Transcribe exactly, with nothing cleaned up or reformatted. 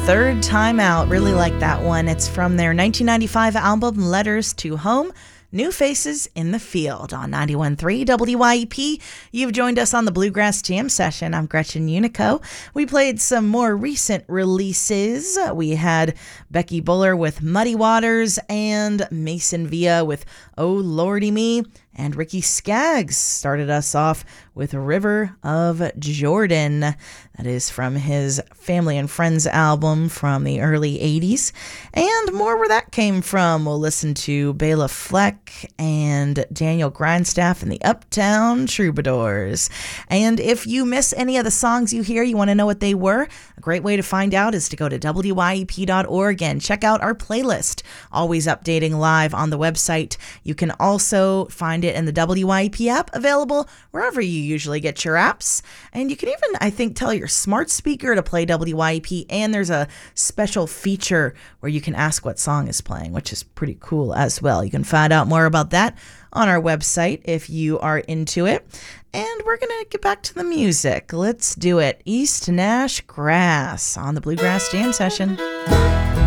Third Time Out. Really like that one. It's from their nineteen ninety-five album, Letters to Home. New Faces in the Field on ninety-one point three W Y E P. You've joined us on the Bluegrass Jam Session. I'm Gretchen Unico. We played some more recent releases. We had Becky Buller with Muddy Waters and Mason Villa with Oh Lordy Me. And Ricky Skaggs started us off with River of Jordan. That is from his Family and Friends album from the early eighties. And more where that came from. We'll listen to Bela Fleck and Daniel Grindstaff and the Uptown Troubadours. And if you miss any of the songs you hear, you want to know what they were, a great way to find out is to go to W Y E P dot org and check out our playlist. Always updating live on the website. You can also find it in the W Y E P app, available wherever you usually get your apps. And you can even, I think, tell your smart speaker to play W Y E P, and there's a special feature where you can ask what song is playing, which is pretty cool as well. You can find out more about that on our website if you are into it. And we're going to get back to the music. Let's do it. East Nash Grass on the Bluegrass Jam Session.